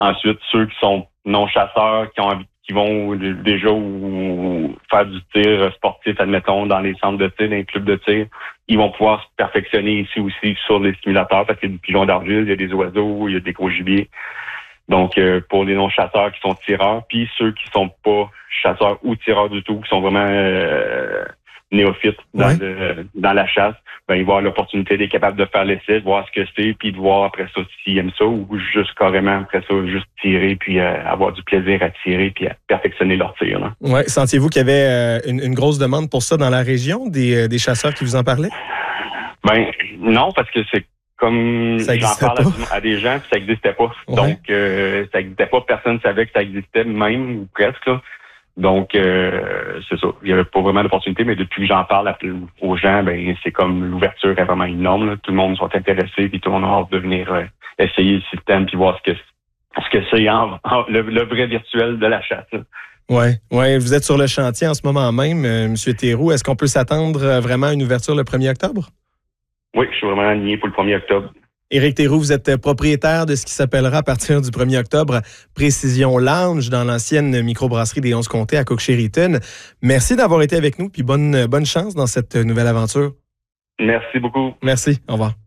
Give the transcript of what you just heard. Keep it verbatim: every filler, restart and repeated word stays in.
Ensuite, ceux qui sont non-chasseurs, qui ont envie, qui vont déjà ou, faire du tir sportif, admettons, dans les centres de tir, dans les clubs de tir, ils vont pouvoir se perfectionner ici aussi sur les simulateurs parce qu'il y a des pilons d'argile, il y a des oiseaux, il y a des gros gibiers. Donc, euh, pour les non-chasseurs qui sont tireurs, puis ceux qui sont pas chasseurs ou tireurs du tout, qui sont vraiment euh, néophytes dans, ouais. le, dans la chasse, ben, ils vont avoir l'opportunité d'être capables de faire l'essai, de voir ce que c'est, puis de voir après ça s'ils aiment ça, ou juste carrément après ça, juste tirer, puis euh, avoir du plaisir à tirer, puis à perfectionner leur tir. Là. Ouais. Sentiez-vous qu'il y avait euh, une, une grosse demande pour ça dans la région, des, euh, des chasseurs qui vous en parlaient? Ben non, parce que c'est comme j'en parle à, à des gens, puis ça n'existait pas. Ouais. Donc, euh, ça n'existait pas, personne ne savait que ça existait, même, ou presque, là. Donc, euh, c'est ça. Il n'y avait pas vraiment d'opportunité, mais depuis que j'en parle à, aux gens, ben c'est comme l'ouverture est vraiment énorme. Là. Tout le monde soit intéressé, puis tout le monde a hâte de venir euh, essayer le système, puis voir ce que ce que c'est en, en, le, le vrai virtuel de la chasse. Oui, ouais. Vous êtes sur le chantier en ce moment même, euh, M. Théroux. Est-ce qu'on peut s'attendre euh, vraiment à une ouverture le premier octobre? Oui, je suis vraiment aligné pour le premier octobre. Éric Théroux, vous êtes propriétaire de ce qui s'appellera à partir du premier octobre Précision Lounge dans l'ancienne microbrasserie des onze comtés à Cook-Sheridan. Merci d'avoir été avec nous, puis bonne, bonne chance dans cette nouvelle aventure. Merci beaucoup. Merci, au revoir.